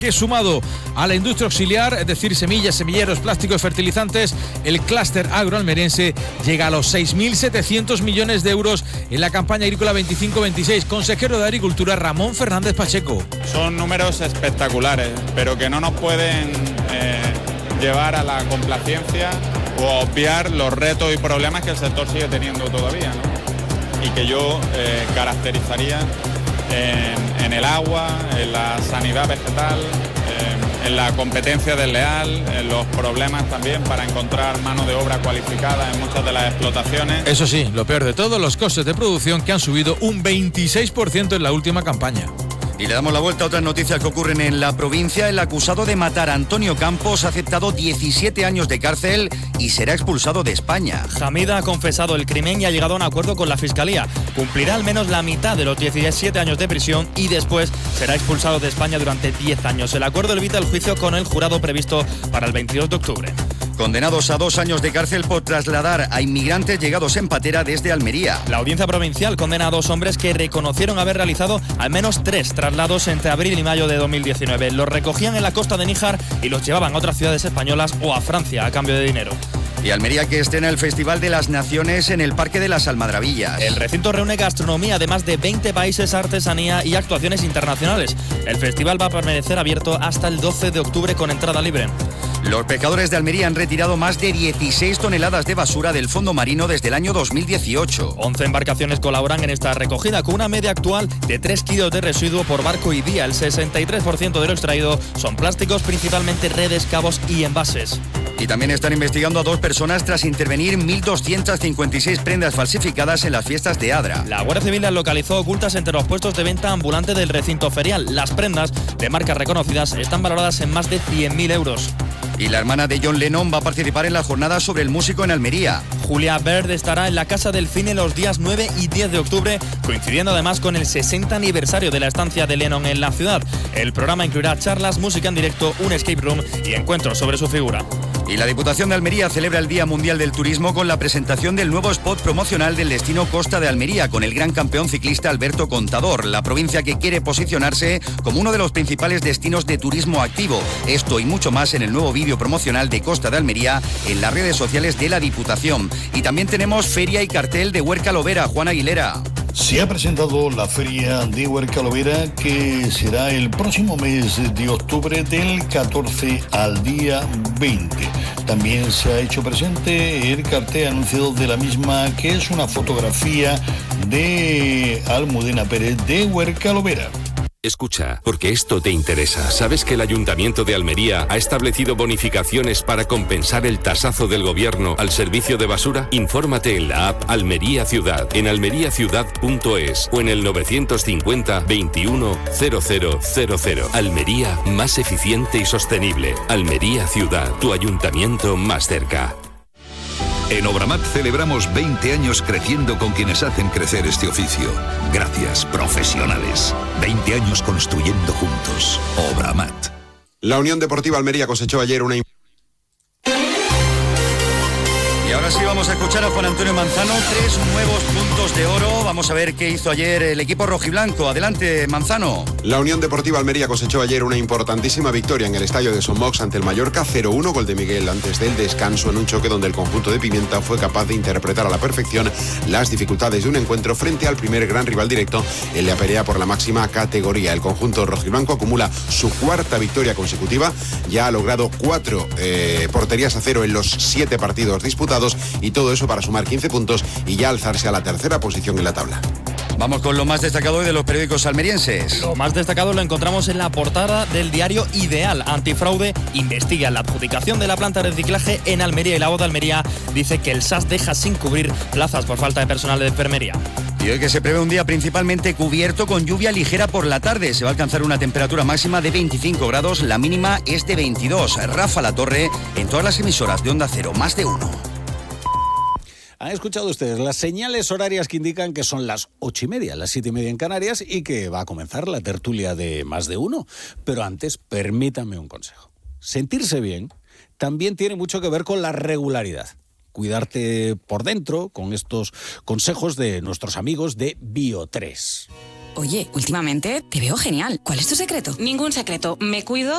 Que sumado a la industria auxiliar, es decir, semillas, semilleros, plásticos, fertilizantes, el clúster agroalmeriense llega a los 6.700 millones de euros en la campaña agrícola 25-26. Consejero de Agricultura, Ramón Fernández Pacheco. Son números espectaculares, pero que no nos pueden llevar a la complacencia o obviar los retos y problemas que el sector sigue teniendo todavía, ¿no? Y que yo caracterizaría en el agua, en la sanidad vegetal, en la competencia desleal, en los problemas también para encontrar mano de obra cualificada en muchas de las explotaciones. Eso sí, lo peor de todo, los costes de producción que han subido un 26% en la última campaña. Y le damos la vuelta a otras noticias que ocurren en la provincia. El acusado de matar a Antonio Campos ha aceptado 17 años de cárcel y será expulsado de España. Hamida ha confesado el crimen y ha llegado a un acuerdo con la Fiscalía. Cumplirá al menos la mitad de los 17 años de prisión y después será expulsado de España durante 10 años. El acuerdo evita el juicio con el jurado previsto para el 22 de octubre. Condenados a 2 años de cárcel por trasladar a inmigrantes llegados en patera desde Almería. La audiencia provincial condena a 2 hombres que reconocieron haber realizado al menos 3 traslados entre abril y mayo de 2019. Los recogían en la costa de Níjar y los llevaban a otras ciudades españolas o a Francia a cambio de dinero. Y Almería, que estrena el Festival de las Naciones en el Parque de las Almadrabillas. El recinto reúne gastronomía de más de 20 países, artesanía y actuaciones internacionales. El festival va a permanecer abierto hasta el 12 de octubre con entrada libre. Los pescadores de Almería han retirado más de 16 toneladas de basura del fondo marino desde el año 2018. 11 embarcaciones colaboran en esta recogida con una media actual de 3 kilos de residuo por barco y día. El 63% de lo extraído son plásticos, principalmente redes, cabos y envases. Y también están investigando a 2 personas tras intervenir 1.256 prendas falsificadas en las fiestas de Adra. La Guardia Civil las localizó ocultas entre los puestos de venta ambulante del recinto ferial. Las prendas de marcas reconocidas están valoradas en más de 100.000 euros. Y la hermana de John Lennon va a participar en la jornada sobre el músico en Almería. Julia Bird estará en la Casa del Cine los días 9 y 10 de octubre, coincidiendo además con el 60 aniversario de la estancia de Lennon en la ciudad. El programa incluirá charlas, música en directo, un escape room y encuentros sobre su figura. Y la Diputación de Almería celebra el Día Mundial del Turismo con la presentación del nuevo spot promocional del destino Costa de Almería con el gran campeón ciclista Alberto Contador, la provincia que quiere posicionarse como uno de los principales destinos de turismo activo. Esto y mucho más en el nuevo vídeo promocional de Costa de Almería en las redes sociales de la Diputación. Y también tenemos feria y cartel de Huerca Lovera. Juan Aguilera. Se ha presentado la feria de Huerca Lovera, que será el próximo mes de octubre del 14 al día 20. También se ha hecho presente el cartel anunciado de la misma, que es una fotografía de Almudena Pérez de Huerca Lovera. Escucha, porque esto te interesa. ¿Sabes que el Ayuntamiento de Almería ha establecido bonificaciones para compensar el tasazo del gobierno al servicio de basura? Infórmate en la app Almería Ciudad, en almeriaciudad.es o en el 950 21 0000. Almería, más eficiente y sostenible. Almería Ciudad, tu ayuntamiento más cerca. En Obramat celebramos 20 años creciendo con quienes hacen crecer este oficio. Gracias, profesionales. 20 años construyendo juntos. Obramat. La Unión Deportiva Almería cosechó ayer una... Y ahora sí vamos a escuchar a Juan Antonio Manzano, 3 nuevos puntos de oro. Vamos a ver qué hizo ayer el equipo rojiblanco. Adelante, Manzano. La Unión Deportiva Almería cosechó ayer una importantísima victoria en el estadio de Son Moix ante el Mallorca, 0-1, gol de Miguel antes del descanso en un choque donde el conjunto de Pimienta fue capaz de interpretar a la perfección las dificultades de un encuentro frente al primer gran rival directo en la pelea por la máxima categoría. El conjunto rojiblanco acumula su 4ª victoria consecutiva, ya ha logrado 4 porterías a 0 en los 7 partidos disputados, y todo eso para sumar 15 puntos y ya alzarse a la 3ª posición en la tabla. Vamos con lo más destacado hoy de los periódicos almerienses. Lo más destacado lo encontramos en la portada del diario Ideal. Antifraude investiga la adjudicación de la planta de reciclaje en Almería, y La Voz de Almería dice que el SAS deja sin cubrir plazas por falta de personal de enfermería. Y hoy, que se prevé un día principalmente cubierto con lluvia ligera por la tarde. Se va a alcanzar una temperatura máxima de 25 grados, la mínima es de 22. Rafa La Torre, en todas las emisoras de Onda Cero, más de uno. Han escuchado ustedes las señales horarias que indican que son las 8:30, las 7:30 en Canarias, y que va a comenzar la tertulia de Más de Uno. Pero antes, permítanme un consejo. Sentirse bien también tiene mucho que ver con la regularidad. Cuidarte por dentro con estos consejos de nuestros amigos de Bio3. Oye, últimamente te veo genial. ¿Cuál es tu secreto? Ningún secreto. Me cuido